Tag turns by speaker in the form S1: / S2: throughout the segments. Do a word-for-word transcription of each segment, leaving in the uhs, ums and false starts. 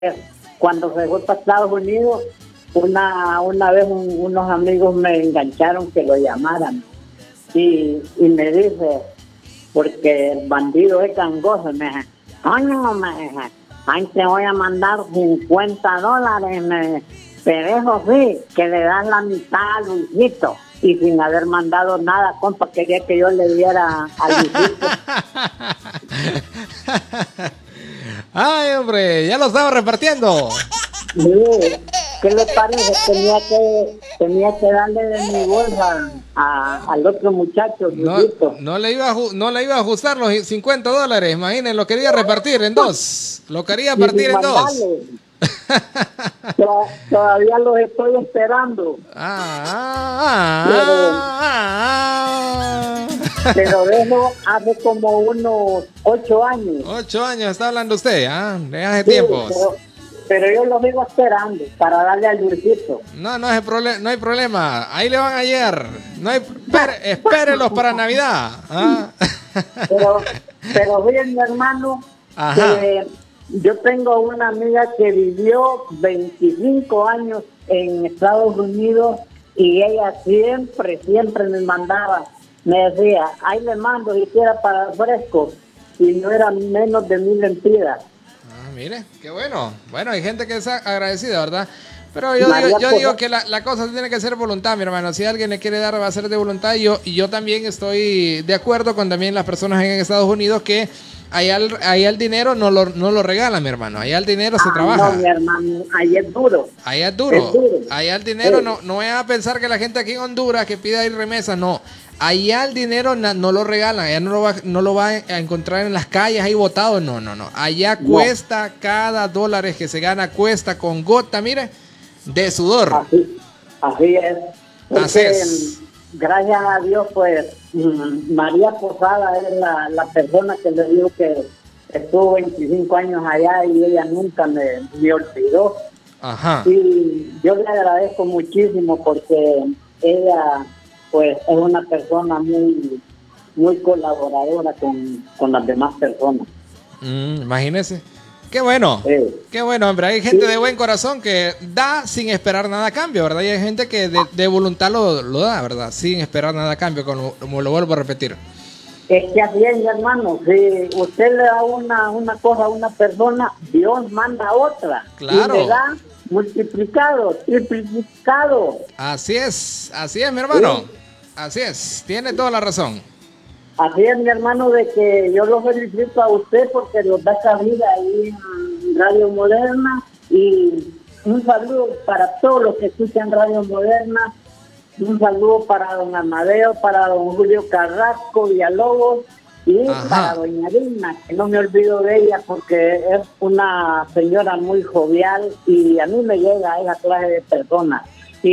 S1: cuando se fue para Estados Unidos, una, una vez un, unos amigos me engancharon que lo llamaran. Y, y me dice, porque el bandido es gangoso, me dice, coño, me dice, ahí te voy a mandar cincuenta dólares, me dice, pero eso sí, que le das la mitad a Luisito. Y sin haber mandado nada, compa, quería que yo le diera a Luisito.
S2: Ay, hombre, ya lo estaba repartiendo.
S1: Sí, ¿qué le parece? Tenía que, tenía que darle de mi bolsa a, al otro muchacho, Luisito.
S2: No, no, le iba a, no le iba a ajustar los cincuenta dólares, imaginen, lo quería repartir en dos. Lo quería partir en dos.
S1: Todavía los estoy esperando.
S2: Ah, ah, ah,
S1: pero, pero eso hace como unos ocho años.
S2: Ocho años está hablando usted, ¿ah? De hace
S1: sí,
S2: tiempos.
S1: Pero, pero yo los sigo esperando para darle al Luisito.
S2: No, no, es prole- no hay problema. Ahí le van a llegar. No hay, espere, espérelos para Navidad. ¿Ah?
S1: Pero, pero bien, mi hermano,
S2: ajá,
S1: que yo tengo una amiga que vivió veinticinco años en Estados Unidos y ella siempre, siempre me mandaba, me decía, ahí le mando si quiera para fresco, y no era menos de mil lempiras.
S2: Ah, mire, qué bueno. Bueno, hay gente que es agradecida, ¿verdad? Pero yo, digo, yo digo que la, la cosa tiene que ser voluntad, mi hermano. Si alguien le quiere dar, va a ser de voluntad. Y yo, y yo también estoy de acuerdo con también las personas en Estados Unidos que allá el, allá el dinero no lo, no lo regalan, mi hermano. Allá el dinero se
S1: ah,
S2: trabaja.
S1: No, mi hermano, allá es duro.
S2: Allá es duro.
S1: Es duro.
S2: Allá el dinero,
S1: sí.
S2: no, no vayan a pensar que la gente aquí en Honduras que pida ir remesas, no. Allá el dinero na, no lo regalan, allá no lo, va, no lo va a encontrar en las calles ahí botado, no, no, no. Allá no. Cuesta cada dólar que se gana, cuesta con gota, mire, de sudor.
S1: Así, así es. Porque,
S2: así es.
S1: Gracias a Dios, pues, María Posada es la, la persona que le digo que estuvo veinticinco años allá y ella nunca me, me olvidó.
S2: Ajá.
S1: Y yo le agradezco muchísimo porque ella, pues, es una persona muy, muy colaboradora con, con las demás personas.
S2: Mm, imagínese. Qué bueno,
S1: sí. Qué
S2: bueno, hombre. Hay gente sí. de buen corazón que da sin esperar nada a cambio, ¿verdad? Y hay gente que de, de voluntad lo, lo da, ¿verdad? Sin esperar nada a cambio, como, como lo vuelvo a repetir.
S1: Es que así es, mi hermano. Si usted le da una, una cosa a una persona, Dios manda otra.
S2: Claro.
S1: Y le da multiplicado, triplicado.
S2: Así es, así es, mi hermano.
S1: Sí.
S2: Así es, tiene toda la razón.
S1: Así es, mi hermano, de que yo lo felicito a usted porque nos da cabida ahí en Radio Moderna, y un saludo para todos los que escuchan Radio Moderna, un saludo para don Amadeo, para don Julio Carrasco Villalobos y ajá. para doña Dina, que no me olvido de ella porque es una señora muy jovial y a mí me llega a esa clase de personas.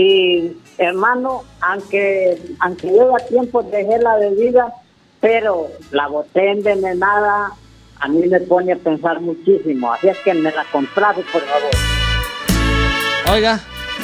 S1: Y hermano, aunque, aunque lleva tiempo dejé la bebida, pero la botella envenenada a mí me pone a pensar muchísimo. Así es que me la compraste, por favor.
S2: Oiga.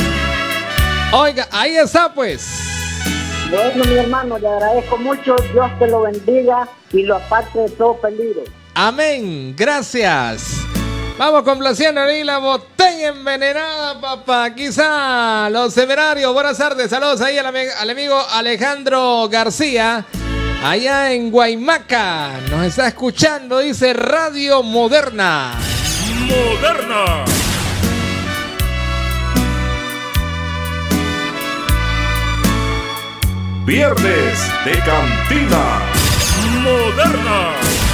S2: Oiga, ahí está, pues.
S1: Bueno, mi hermano, le agradezco mucho. Dios te lo bendiga y lo aparte de todo peligro.
S2: Amén. Gracias. Vamos complaciendo ahí la botella envenenada, papá. Quizá los temerarios. Buenas tardes. Saludos ahí al, am- al amigo Alejandro García. Allá en Guaymaca, nos está escuchando, dice Radio Moderna.
S3: Moderna. Viernes de Cantina Moderna.